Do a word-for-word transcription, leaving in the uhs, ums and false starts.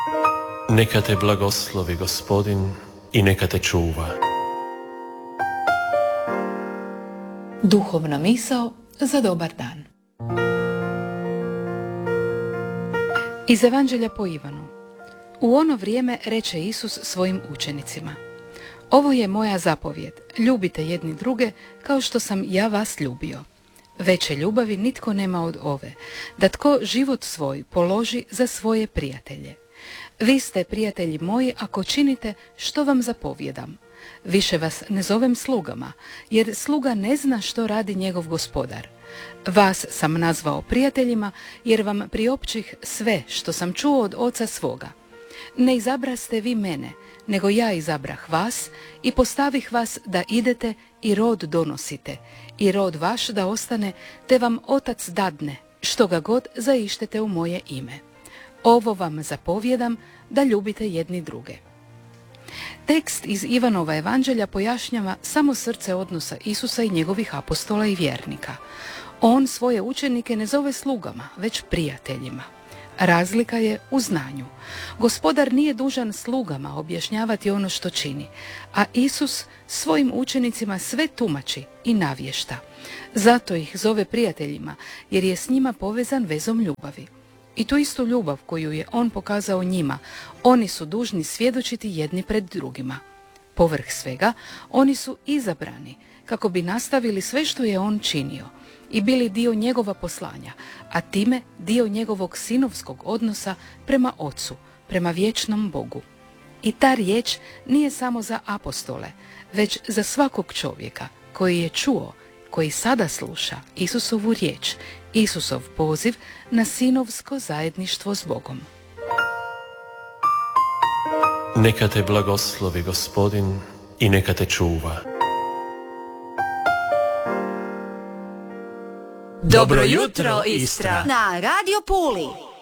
Neka te blagoslovi Gospodin i neka te čuva. Duhovna misao za dobar dan. Iz Evanđelja po Ivanu. U ono vrijeme reče Isus svojim učenicima: ovo je moja zapovjed, ljubite jedni druge kao što sam ja vas ljubio. Veće ljubavi nitko nema od ove, da tko život svoj položi za svoje prijatelje. Vi ste prijatelji moji ako činite što vam zapovjedam. Više vas ne zovem slugama, jer sluga ne zna što radi njegov gospodar. Vas sam nazvao prijateljima, jer vam priopćih sve što sam čuo od oca svoga. Ne izabraste vi mene, nego ja izabrah vas i postavih vas da idete i rod donosite, i rod vaš da ostane, te vam otac dadne, što ga god zaištete u moje ime. Ovo vam zapovjedam, da ljubite jedni druge. Tekst iz Ivanova evanđelja pojašnjava samo srce odnosa Isusa i njegovih apostola i vjernika. On svoje učenike ne zove slugama, već prijateljima. Razlika je u znanju. Gospodar nije dužan slugama objašnjavati ono što čini, a Isus svojim učenicima sve tumači i navješta. Zato ih zove prijateljima, jer je s njima povezan vezom ljubavi. I tu istu ljubav koju je on pokazao njima, oni su dužni svjedočiti jedni pred drugima. Povrh svega, oni su izabrani kako bi nastavili sve što je on činio i bili dio njegova poslanja, a time dio njegovog sinovskog odnosa prema Ocu, prema vječnom Bogu. I ta riječ nije samo za apostole, već za svakog čovjeka koji je čuo, koji sada sluša Isusovu riječ, Isusov poziv na sinovsko zajedništvo s Bogom. Neka te blagoslovi Gospodin i neka te čuva. Dobro jutro, Istra! Na Radio Puli.